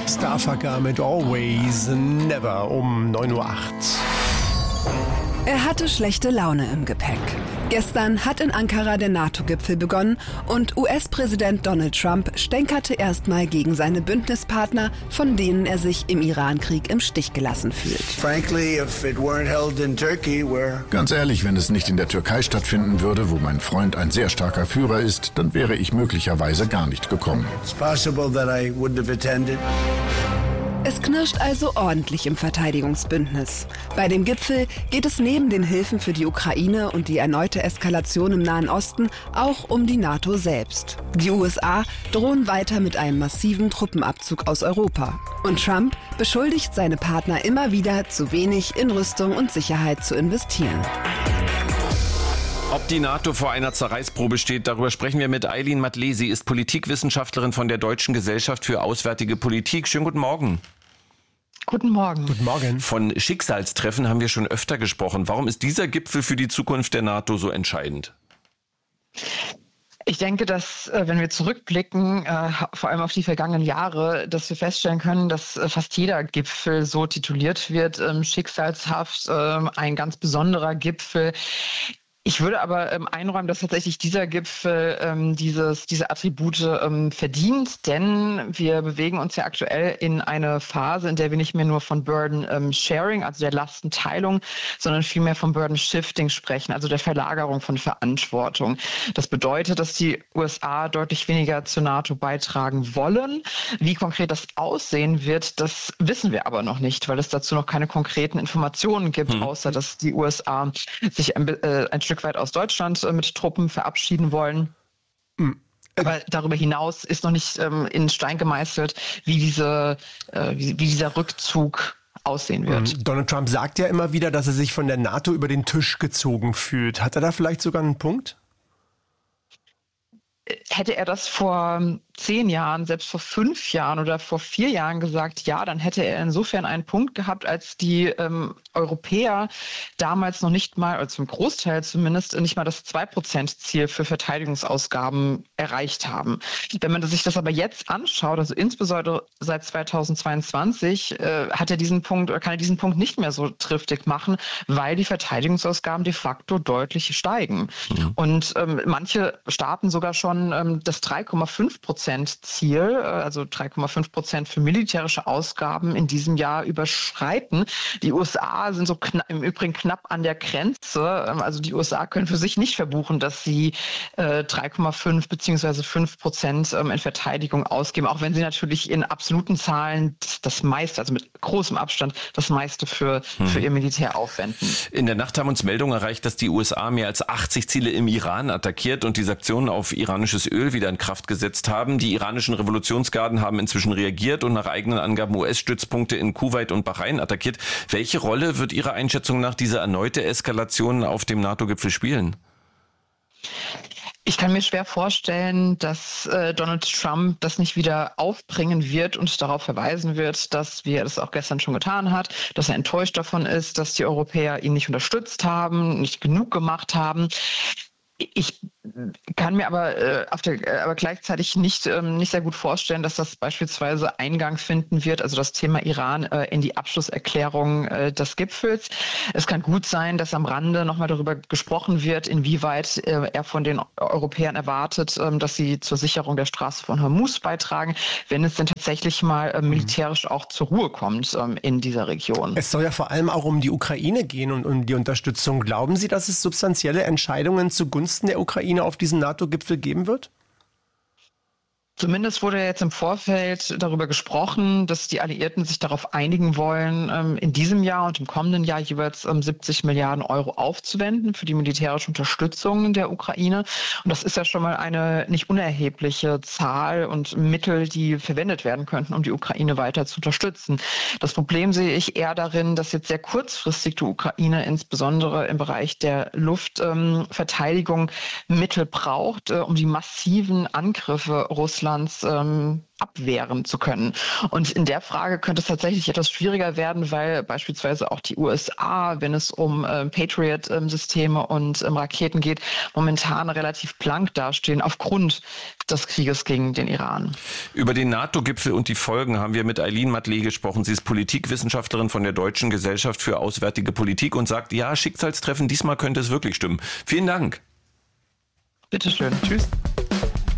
Starfucker mit Always Never um 9:08 Uhr. Er hatte schlechte Laune im Gepäck. Gestern hat in Ankara der NATO-Gipfel begonnen und US-Präsident Donald Trump stänkerte erstmal gegen seine Bündnispartner, von denen er sich im Iran-Krieg im Stich gelassen fühlt. Ganz ehrlich, wenn es nicht in der Türkei stattfinden würde, wo mein Freund ein sehr starker Führer ist, dann wäre ich möglicherweise gar nicht gekommen. Es knirscht also ordentlich im Verteidigungsbündnis. Bei dem Gipfel geht es neben den Hilfen für die Ukraine und die erneute Eskalation im Nahen Osten auch um die NATO selbst. Die USA drohen weiter mit einem massiven Truppenabzug aus Europa. Und Trump beschuldigt seine Partner immer wieder, zu wenig in Rüstung und Sicherheit zu investieren. Ob die NATO vor einer Zerreißprobe steht, darüber sprechen wir mit Aylin Madle. Sie ist Politikwissenschaftlerin von der Deutschen Gesellschaft für Auswärtige Politik. Schönen guten Morgen. Guten Morgen. Guten Morgen. Von Schicksalstreffen haben wir schon öfter gesprochen. Warum ist dieser Gipfel für die Zukunft der NATO so entscheidend? Ich denke, dass, wenn wir zurückblicken, vor allem auf die vergangenen Jahre, dass wir feststellen können, dass fast jeder Gipfel so tituliert wird, schicksalshaft, ein ganz besonderer Gipfel. Ich würde aber einräumen, dass tatsächlich dieser Gipfel diese Attribute verdient, denn wir bewegen uns ja aktuell in eine Phase, in der wir nicht mehr nur von Burden Sharing, also der Lastenteilung, sondern vielmehr von Burden Shifting sprechen, also der Verlagerung von Verantwortung. Das bedeutet, dass die USA deutlich weniger zur NATO beitragen wollen. Wie konkret das aussehen wird, das wissen wir aber noch nicht, weil es dazu noch keine konkreten Informationen gibt, außer dass die USA sich ein Stück weit aus Deutschland mit Truppen verabschieden wollen. Aber darüber hinaus ist noch nicht in Stein gemeißelt, wie dieser Rückzug aussehen wird. Donald Trump sagt ja immer wieder, dass er sich von der NATO über den Tisch gezogen fühlt. Hat er da vielleicht sogar einen Punkt? Hätte er das vor 10 Jahren, selbst vor 5 Jahren oder vor 4 Jahren gesagt, ja, dann hätte er insofern einen Punkt gehabt, als die Europäer damals noch nicht mal, oder zum Großteil zumindest, nicht mal das 2%-Ziel für Verteidigungsausgaben erreicht haben. Wenn man sich das aber jetzt anschaut, also insbesondere seit 2022, kann er diesen Punkt nicht mehr so triftig machen, weil die Verteidigungsausgaben de facto deutlich steigen. Ja. Und manche Staaten sogar schon das 3,5%-Ziel, also 3,5% für militärische Ausgaben in diesem Jahr überschreiten. Die USA sind so im Übrigen knapp an der Grenze. Also die USA können für sich nicht verbuchen, dass sie 3,5 bzw. 5% in Verteidigung ausgeben, auch wenn sie natürlich in absoluten Zahlen das meiste, also mit großem Abstand, das meiste für ihr Militär aufwenden. In der Nacht haben uns Meldungen erreicht, dass die USA mehr als 80 Ziele im Iran attackiert und die Sanktionen auf iranisches Öl wieder in Kraft gesetzt haben. Die iranischen Revolutionsgarden haben inzwischen reagiert und nach eigenen Angaben US-Stützpunkte in Kuwait und Bahrain attackiert. Welche Rolle wird Ihrer Einschätzung nach diese erneute Eskalation auf dem NATO-Gipfel spielen? Ich kann mir schwer vorstellen, dass Donald Trump das nicht wieder aufbringen wird und darauf verweisen wird, dass, wie er das auch gestern schon getan hat, dass er enttäuscht davon ist, dass die Europäer ihn nicht unterstützt haben, nicht genug gemacht haben. Ich kann mir aber gleichzeitig nicht sehr gut vorstellen, dass das beispielsweise Eingang finden wird, also das Thema Iran in die Abschlusserklärung des Gipfels. Es kann gut sein, dass am Rande nochmal darüber gesprochen wird, inwieweit er von den Europäern erwartet, dass sie zur Sicherung der Straße von Hormuz beitragen, wenn es denn tatsächlich mal militärisch auch zur Ruhe kommt in dieser Region. Es soll ja vor allem auch um die Ukraine gehen und um die Unterstützung. Glauben Sie, dass es substanzielle Entscheidungen zugunsten der Ukraine auf diesen NATO-Gipfel geben wird? Zumindest wurde jetzt im Vorfeld darüber gesprochen, dass die Alliierten sich darauf einigen wollen, in diesem Jahr und im kommenden Jahr jeweils 70 Milliarden Euro aufzuwenden für die militärische Unterstützung der Ukraine. Und das ist ja schon mal eine nicht unerhebliche Zahl und Mittel, die verwendet werden könnten, um die Ukraine weiter zu unterstützen. Das Problem sehe ich eher darin, dass jetzt sehr kurzfristig die Ukraine insbesondere im Bereich der Luftverteidigung Mittel braucht, um die massiven Angriffe Russlands Russlands abwehren zu können. Und in der Frage könnte es tatsächlich etwas schwieriger werden, weil beispielsweise auch die USA, wenn es um Patriot-Systeme und Raketen geht, momentan relativ blank dastehen aufgrund des Krieges gegen den Iran. Über den NATO-Gipfel und die Folgen haben wir mit Eileen Matley gesprochen. Sie ist Politikwissenschaftlerin von der Deutschen Gesellschaft für Auswärtige Politik und sagt, ja, Schicksalstreffen, diesmal könnte es wirklich stimmen. Vielen Dank. Bitteschön. Tschüss.